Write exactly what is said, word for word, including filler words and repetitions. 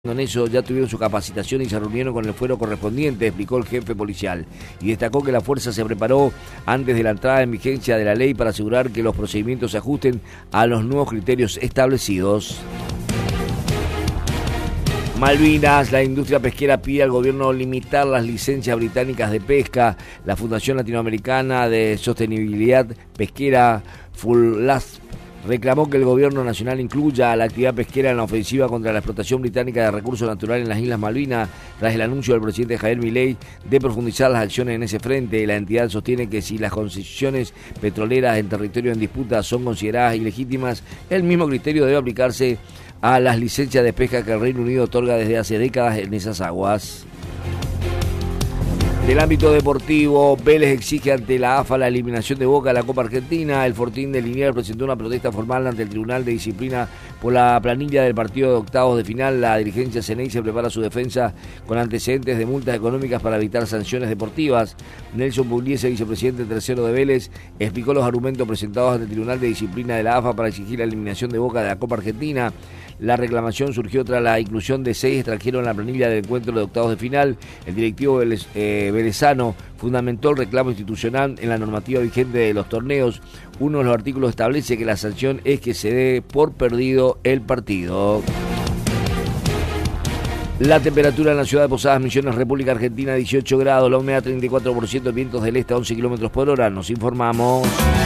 En eso ya tuvieron su capacitación y se reunieron con el fuero correspondiente, explicó el jefe policial, y destacó que la fuerza se preparó antes de la entrada en vigencia de la ley para asegurar que los procedimientos se ajusten a los nuevos criterios establecidos. Malvinas, la industria pesquera pide al gobierno limitar las licencias británicas de pesca. La Fundación Latinoamericana de Sostenibilidad Pesquera, FULASP, reclamó que el gobierno nacional incluya a la actividad pesquera en la ofensiva contra la explotación británica de recursos naturales en las Islas Malvinas. Tras el anuncio del presidente Javier Milei de profundizar las acciones en ese frente, la entidad sostiene que si las concesiones petroleras en territorio en disputa son consideradas ilegítimas, el mismo criterio debe aplicarse a las licencias de pesca que el Reino Unido otorga desde hace décadas en esas aguas. Del ámbito deportivo, Vélez exige ante la A F A la eliminación de Boca de la Copa Argentina. El Fortín de Liniers presentó una protesta formal ante el Tribunal de Disciplina por la planilla del partido de octavos de final. La dirigencia Ceney se prepara su defensa con antecedentes de multas económicas para evitar sanciones deportivas. Nelson Pugliese, vicepresidente tercero de Vélez, explicó los argumentos presentados ante el Tribunal de Disciplina de la A F A para exigir la eliminación de Boca de la Copa Argentina. La reclamación surgió tras la inclusión de seis extranjeros en la planilla del encuentro de octavos de final. El directivo Vélez, eh, velezano fundamentó el reclamo institucional en la normativa vigente de los torneos. Uno de los artículos establece que la sanción es que se dé por perdido el partido. La temperatura en la ciudad de Posadas Misiones, República Argentina, dieciocho grados, la humedad treinta y cuatro por ciento, vientos del este a once kilómetros por hora. Nos informamos.